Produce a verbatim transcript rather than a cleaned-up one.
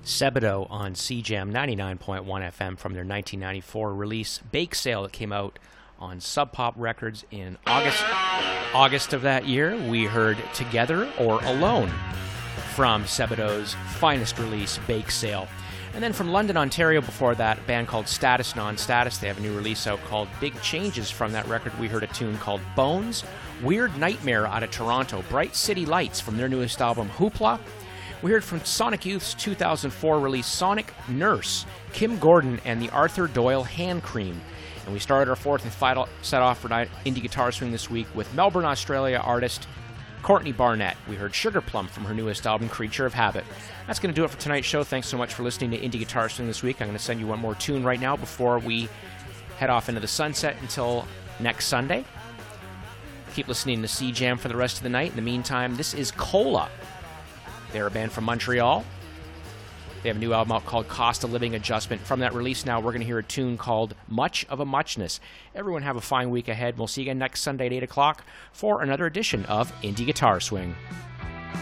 Sebadoh on C Jam ninety-nine point one F M from their nineteen ninety-four release Bake Sale that came out on Sub Pop Records in August August of that year. We heard Together or Alone from Sebadoh's finest release, Bake Sale. And then from London, Ontario before that, a band called Status Non-Status. They have a new release out called Big Changes. From that record, we heard a tune called Bones. Weird Nightmare out of Toronto. Bright City Lights from their newest album, Hoopla. We heard from Sonic Youth's two thousand four release, Sonic Nurse, Kim Gordon and the Arthur Doyle Hand Cream. And we started our fourth and final set off for Indie Guitar Swing this week with Melbourne, Australia artist Courtney Barnett. We heard Sugar Plum from her newest album, Creature of Habit. That's going to do it for tonight's show. Thanks so much for listening to Indie Guitar Swing this week. I'm going to send you one more tune right now before we head off into the sunset until next Sunday. Keep listening to C Jam for the rest of the night. In the meantime, this is Cola. They're a band from Montreal. They have a new album out called Cost of Living Adjustment. From that release now, we're going to hear a tune called Much of a Muchness. Everyone have a fine week ahead. We'll see you again next Sunday at eight o'clock for another edition of Indie Guitar Swing.